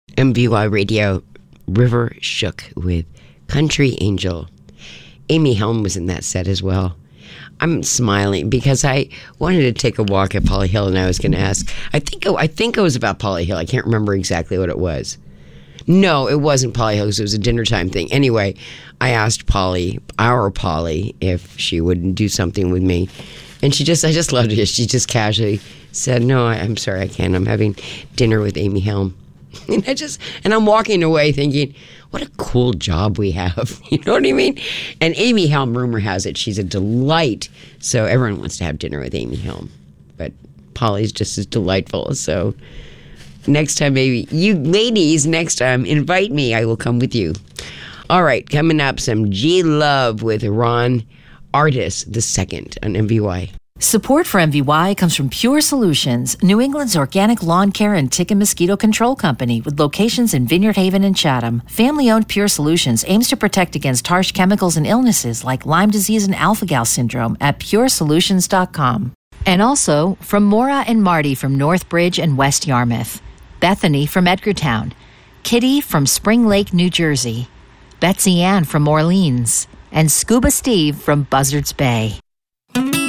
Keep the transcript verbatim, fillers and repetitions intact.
M V Y Radio, River Shook with Country Angel. Amy Helm was in that set as well. I'm smiling because I wanted to take a walk at Polly Hill, and I was going to ask. I think I think it was about Polly Hill. I can't remember exactly what it was. No, it wasn't Polly Hill because it was a dinner time thing. Anyway, I asked Polly, our Polly, if she would do something with me, and she just, I just loved it. She just casually said, "No, I, I'm sorry, I can't. I'm having dinner with Amy Helm." And I just, and I'm walking away thinking, what a cool job we have. You know what I mean? And Amy Helm, rumor has it, she's a delight. So everyone wants to have dinner with Amy Helm. But Polly's just as delightful. So next time, maybe, you ladies, next time, invite me. I will come with you. All right, coming up, some G Love with Ron Artis the second on M V Y. Support for M V Y comes from Pure Solutions, New England's organic lawn care and tick and mosquito control company with locations in Vineyard Haven and Chatham. Family-owned Pure Solutions aims to protect against harsh chemicals and illnesses like Lyme disease and alpha-gal syndrome at pure solutions dot com. And also from Maura and Marty from Northbridge and West Yarmouth, Bethany from Edgartown, Kitty from Spring Lake, New Jersey, Betsy Ann from Orleans, and Scuba Steve from Buzzards Bay.